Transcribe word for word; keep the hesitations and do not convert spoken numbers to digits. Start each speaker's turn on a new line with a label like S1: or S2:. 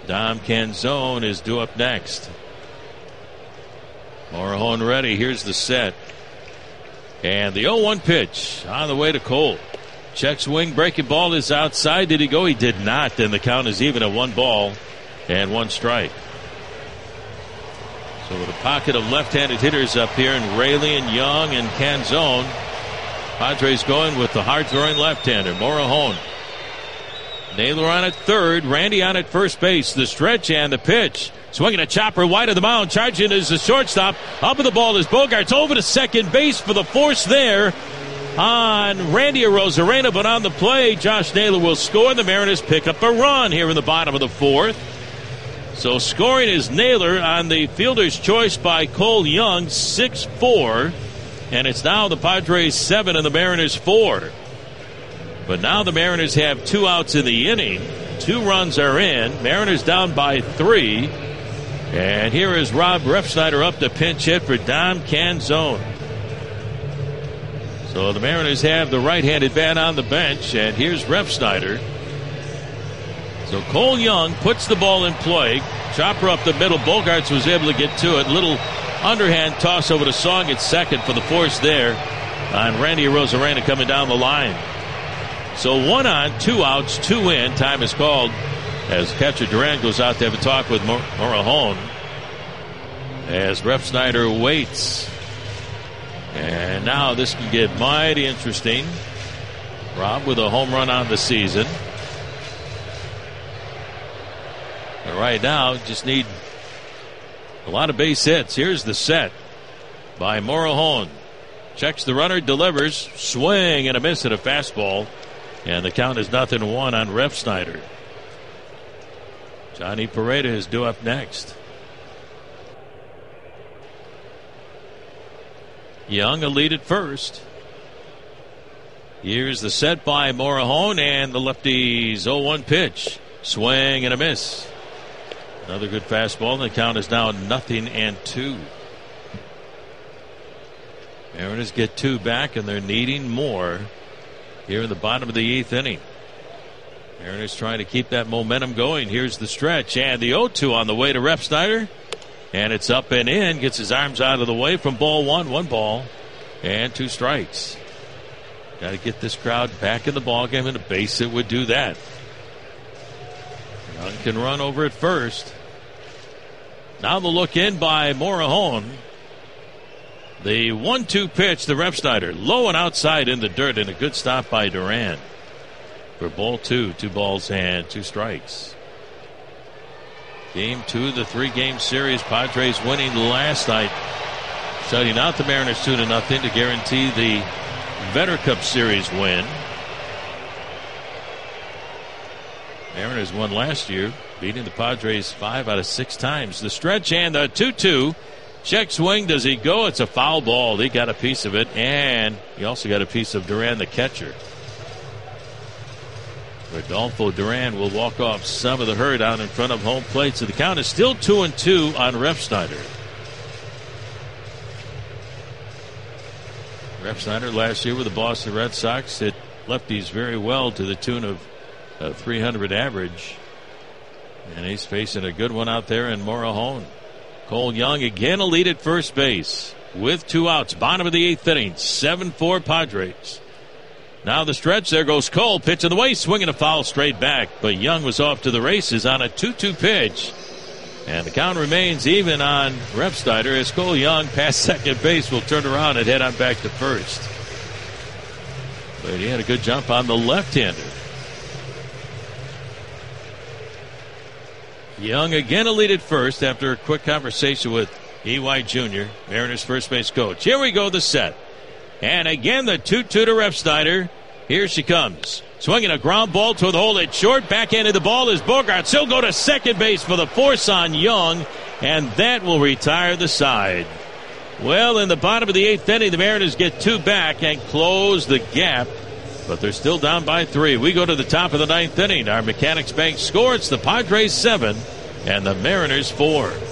S1: Dom Canzone is due up next. Morejon ready. Here's the set. And the oh one pitch on the way to Cole. Check swing, breaking ball is outside. Did he go? He did not. Then the count is even at one ball and one strike. So with a pocket of left-handed hitters up here in Raley and Young and Canzone, Padres going with the hard-throwing left-hander, Morejon. Naylor on at third, Randy on at first base. The stretch and the pitch. Swinging a chopper wide of the mound. Charging is the shortstop. Up with the ball is Bogaerts over to second base for the force there on Randy Arozarena. But on the play, Josh Naylor will score. The Mariners pick up a run here in the bottom of the fourth. So scoring is Naylor on the fielder's choice by Cole Young, six four. And it's now the Padres seven and the Mariners four. But now the Mariners have two outs in the inning. Two runs are in. Mariners down by three. And here is Rob Refsnyder up to pinch hit for Dom Canzone. So the Mariners have the right-handed bat on the bench. And here's Refsnyder. So Cole Young puts the ball in play. Chopper up the middle. Bogaerts was able to get to it. Little underhand toss over to Song at second for the force there on Randy Arozarena coming down the line. So one on, two outs, two in. Time is called as catcher Duran goes out to have a talk with Mor- Morejon. As Refsnyder waits. And now this can get mighty interesting. Rob with a home run on the season. But right now, just need a lot of base hits. Here's the set by Morejon. Checks the runner, delivers, swing and a miss at a fastball. And the count is nothing one on Refsnyder. Johnny Pareda is due up next. Young a lead at first. Here's the set by Morejon and the lefty's oh one pitch. Swing and a miss. Another good fastball, and the count is now nothing and two. Mariners get two back, and they're needing more here in the bottom of the eighth inning. Mariners trying to keep that momentum going. Here's the stretch, and the oh two on the way to Refsnyder. And it's up and in. Gets his arms out of the way from ball one. One ball and two strikes. Got to get this crowd back in the ballgame, and a base hit would do that. Young can run over at first. Now the look in by Morejon. The one two pitch, the Refsnyder. Low and outside in the dirt, and a good stop by Duran. For ball two, two balls and two strikes. Game two, the three-game series. Padres winning last night, shutting out the Mariners two to nothing to guarantee the Vetter Cup Series win. Mariners won last year, beating the Padres five out of six times. The stretch and the two two. Check swing. Does he go? It's a foul ball. He got a piece of it, and he also got a piece of Duran, the catcher. Rodolfo Duran will walk off some of the herd out in front of home plate. So the count is still two and two on Refsnyder. Refsnyder last year with the Boston Red Sox hit lefties very well to the tune of a three hundred average. And he's facing a good one out there in Morejon. Cole Young again a lead at first base with two outs. Bottom of the eighth inning. seven four Padres. Now the stretch. There goes Cole. Pitch in the way. Swinging a foul straight back. But Young was off to the races on a two two pitch. And the count remains even on Refsnyder as Cole Young past second base will turn around and head on back to first. But he had a good jump on the left-hander. Young again a lead at first after a quick conversation with E Y Junior, Mariners first base coach. Here we go, the set. And again the two two to Refsnyder. Here she comes. Swinging a ground ball to the hole at short. Backhanded the ball is Bogaerts. He'll go to second base for the force on Young. And that will retire the side. Well, in the bottom of the eighth inning, the Mariners get two back and close the gap. But they're still down by three. We go to the top of the ninth inning. Our Mechanics Bank score. It's the Padres seven and the Mariners four.